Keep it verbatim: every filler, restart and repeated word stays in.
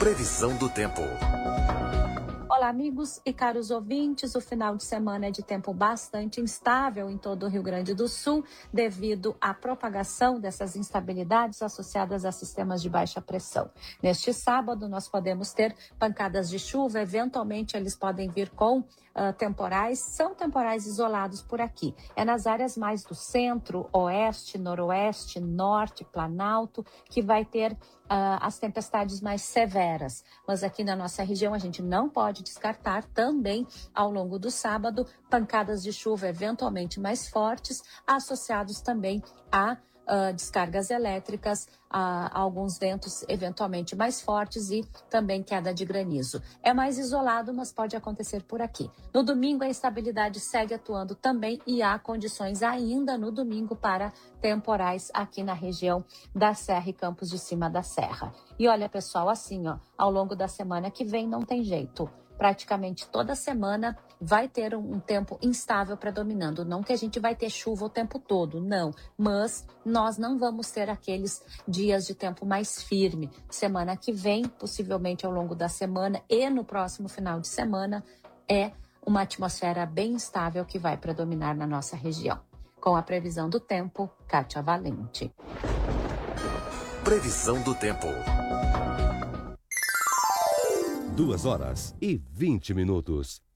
Previsão do tempo. Olá, amigos e caros ouvintes. O final de semana é de tempo bastante instável em todo o Rio Grande do Sul, devido à propagação dessas instabilidades associadas a sistemas de baixa pressão. Neste sábado, nós podemos ter pancadas de chuva, eventualmente eles podem vir com uh, temporais, são temporais isolados por aqui. É nas áreas mais do centro, oeste, noroeste, norte, Planalto, que vai ter Uh, as tempestades mais severas, mas aqui na nossa região a gente não pode descartar também ao longo do sábado pancadas de chuva eventualmente mais fortes, associados também a Uh, descargas elétricas, uh, alguns ventos eventualmente mais fortes e também queda de granizo. É mais isolado, mas pode acontecer por aqui. No domingo, a instabilidade segue atuando também e há condições ainda no domingo para temporais aqui na região da Serra e Campos de Cima da Serra. E olha, pessoal, assim, ó, ao longo da semana que vem não tem jeito. Praticamente toda semana vai ter um, um tempo instável predominando. Não que a gente vai ter chuva o tempo todo, não. Mas nós não vamos ter aqueles dias de tempo mais firme. Semana que vem, possivelmente ao longo da semana e no próximo final de semana, é uma atmosfera bem instável que vai predominar na nossa região. Com a previsão do tempo, Kátia Valente. Previsão do tempo. Duas horas e vinte minutos.